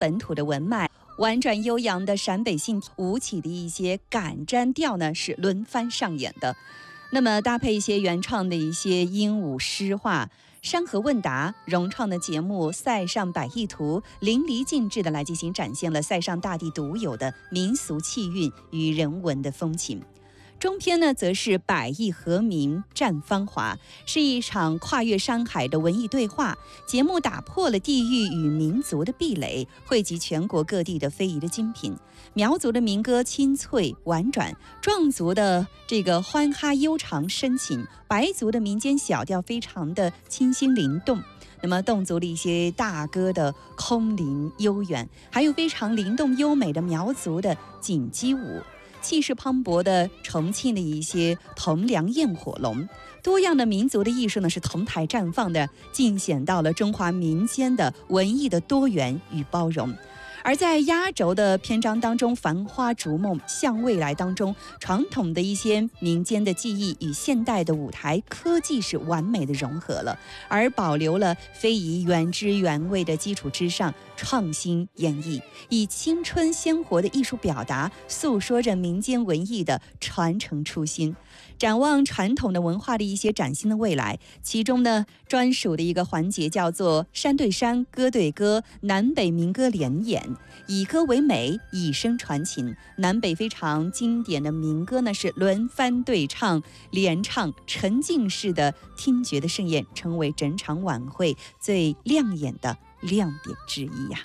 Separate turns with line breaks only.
本土的文脉。婉转悠扬的陕北性舞起的一些赶毡调呢，是轮番上演的。那么搭配一些原创的一些鹦鹉诗画、山河问答，融创的节目《塞上百亿图》淋漓尽致地来进行展现了塞上大地独有的民俗气韵与人文的风情。中篇呢，则是百亿和民绽芳华，是一场跨越山海的文艺对话。节目打破了地域与民族的壁垒，汇集全国各地的非遗的精品。苗族的民歌清脆婉转，壮族的这个欢哈悠长深情，白族的民间小调非常的清新灵动。那么侗族的一些大歌的空灵悠远，还有非常灵动优美的苗族的锦鸡舞。气势磅礴的重庆的一些铜梁焰火龙，多样的民族的艺术呢是同台绽放的，尽显到了中华民间的文艺的多元与包容。而在压轴的篇章当中，繁花逐梦向未来当中，传统的一些民间的技艺与现代的舞台科技是完美的融合了，而保留了非遗原汁原味的基础之上，创新演绎，以青春鲜活的艺术表达，诉说着民间文艺的传承初心。展望传统的文化的一些崭新的未来，其中呢专属的一个环节叫做山对山，歌对歌，南北民歌联演，以歌为美，以声传情。南北非常经典的民歌呢是轮番对唱联唱，沉浸式的听觉的盛宴，成为整场晚会最亮眼的亮点之一呀。